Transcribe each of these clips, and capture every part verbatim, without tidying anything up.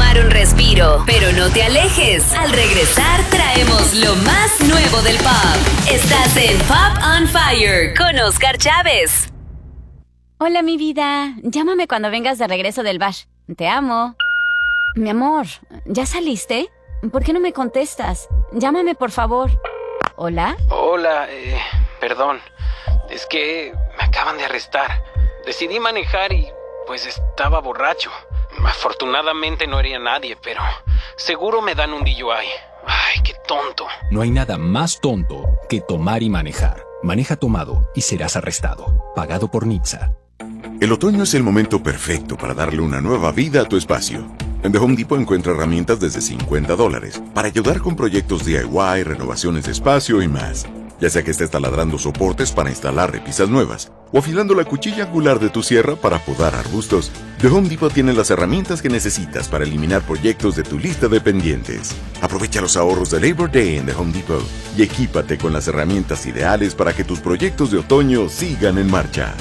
tomar un respiro, pero no te alejes. Al regresar traemos lo más nuevo del pop. Estás en Pop on Fire con Oscar Chávez. Hola, mi vida. Llámame cuando vengas de regreso del bar. Te amo. Mi amor, ¿ya saliste? ¿Por qué no me contestas? Llámame, por favor. ¿Hola? Hola, eh, perdón. Es que me acaban de arrestar. Decidí manejar y pues estaba borracho. Afortunadamente no hería a nadie, pero seguro me dan un D U I. Ay, qué tonto. No hay nada más tonto que tomar y manejar. Maneja tomado y serás arrestado. Pagado por N H T S A. El otoño es el momento perfecto para darle una nueva vida a tu espacio. En The Home Depot encuentra herramientas desde cincuenta dólares para ayudar con proyectos D I Y, renovaciones de espacio y más. Ya sea que estés taladrando soportes para instalar repisas nuevas o afilando la cuchilla angular de tu sierra para podar arbustos, The Home Depot tiene las herramientas que necesitas para eliminar proyectos de tu lista de pendientes. Aprovecha los ahorros de Labor Day en The Home Depot y equípate con las herramientas ideales para que tus proyectos de otoño sigan en marcha.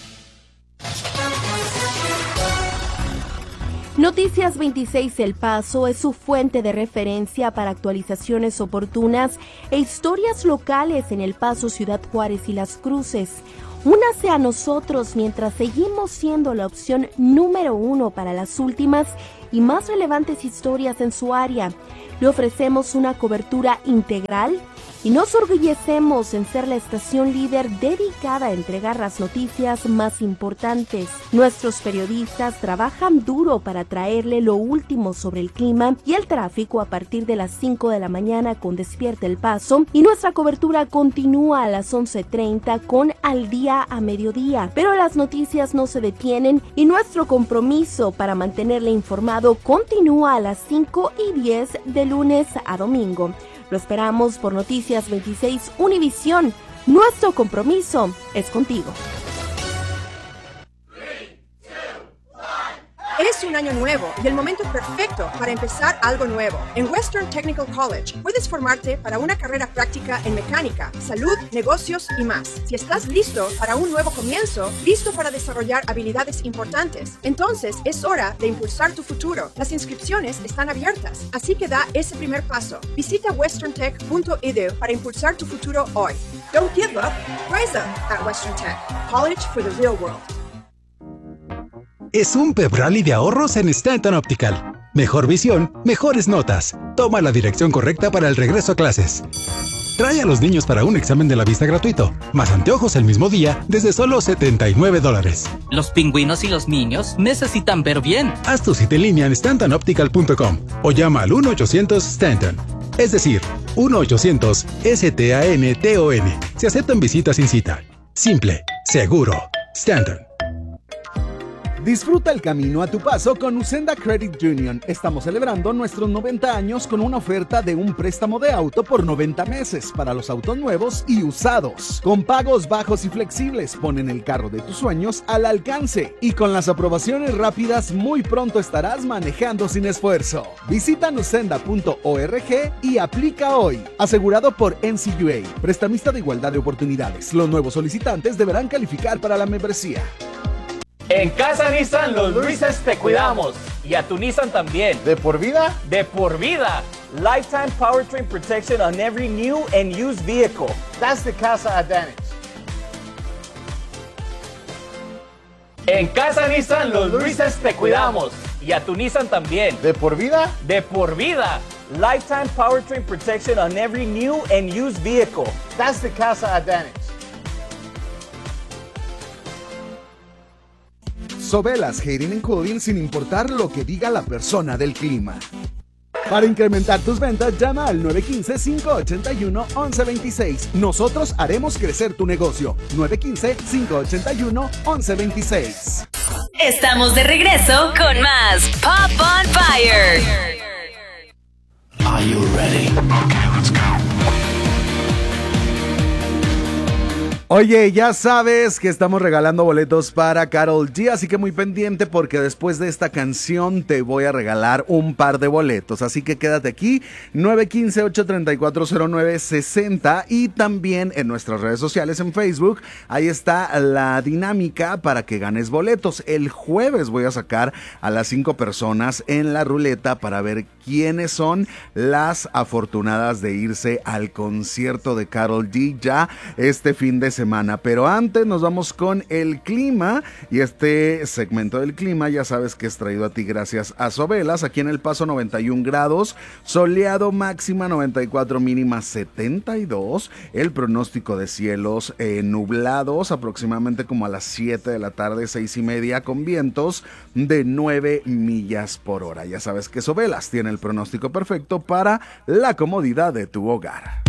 Noticias veintiséis El Paso es su fuente de referencia para actualizaciones oportunas e historias locales en El Paso, Ciudad Juárez y Las Cruces. Únase a nosotros mientras seguimos siendo la opción número uno para las últimas y más relevantes historias en su área. Le ofrecemos una cobertura integral y nos orgullecemos en ser la estación líder dedicada a entregar las noticias más importantes. Nuestros periodistas trabajan duro para traerle lo último sobre el clima y el tráfico a partir de las cinco de la mañana con Despierta El Paso, y nuestra cobertura continúa a las once treinta con Al Día a Mediodía. Pero las noticias no se detienen y nuestro compromiso para mantenerle informado continúa a las cinco y diez de lunes a domingo. Lo esperamos por Noticias veintiséis Univisión. Nuestro compromiso es contigo. Es un año nuevo y el momento perfecto para empezar algo nuevo. En Western Technical College puedes formarte para una carrera práctica en mecánica, salud, negocios y más. Si estás listo para un nuevo comienzo, listo para desarrollar habilidades importantes, entonces es hora de impulsar tu futuro. Las inscripciones están abiertas, así que da ese primer paso. Visita western tech punto e d u para impulsar tu futuro hoy. Don't give up, rise up at Western Tech. College for the real world. Es un pep rally de ahorros en Stanton Optical. Mejor visión, mejores notas. Toma la dirección correcta para el regreso a clases. Trae a los niños para un examen de la vista gratuito, más anteojos el mismo día desde solo setenta y nueve dólares. Los pingüinos y los niños necesitan ver bien. Haz tu cita en línea en stanton optical punto com o llama al uno ochocientos Stanton. Es decir, uno ochocientos S T A N T O N. Se aceptan visitas sin cita. Simple, seguro. Stanton. Disfruta el camino a tu paso con Usenda Credit Union. Estamos celebrando nuestros noventa años con una oferta de un préstamo de auto por noventa meses para los autos nuevos y usados. Con pagos bajos y flexibles, ponen el carro de tus sueños al alcance. Y con las aprobaciones rápidas, muy pronto estarás manejando sin esfuerzo. Visita usenda punto org y aplica hoy. Asegurado por N C U A, prestamista de igualdad de oportunidades. Los nuevos solicitantes deberán calificar para la membresía. En Casa Nissan, los Luises te cuidamos. Y a tu Nissan también. ¿De por vida? De por vida. Lifetime powertrain protection on every new and used vehicle. That's the Casa Advantage. En Casa Nissan, los Luises te cuidamos. Y a tu Nissan también. ¿De por vida? De por vida. Lifetime powertrain protection on every new and used vehicle. That's the Casa Advantage. Sobelas Heating and Cooling sin importar lo que diga la persona del clima. Para incrementar tus ventas, llama al nueve uno cinco, cinco ocho uno, once veintiséis. Nosotros haremos crecer tu negocio. nueve uno cinco, cinco ocho uno, once veintiséis. Estamos de regreso con más Pop on Fire. Are you ready? Okay, let's go. Oye, ya sabes que estamos regalando boletos para Karol G, así que muy pendiente porque después de esta canción te voy a regalar un par de boletos, así que quédate aquí, nueve uno cinco, ocho tres cuatro, cero nueve seis cero y también en nuestras redes sociales en Facebook, ahí está la dinámica para que ganes boletos. El jueves voy a sacar a las cinco personas en la ruleta para ver quiénes son las afortunadas de irse al concierto de Karol G ya este fin de semana. Pero antes nos vamos con el clima y este segmento del clima ya sabes que es traído a ti gracias a Sobelas. Aquí en El Paso noventa y un grados, soleado, máxima noventa y cuatro, mínima setenta y dos. El pronóstico de cielos eh, nublados aproximadamente como a las siete de la tarde, seis y media, con vientos de nueve millas por hora. Ya sabes que Sobelas tiene el pronóstico perfecto para la comodidad de tu hogar.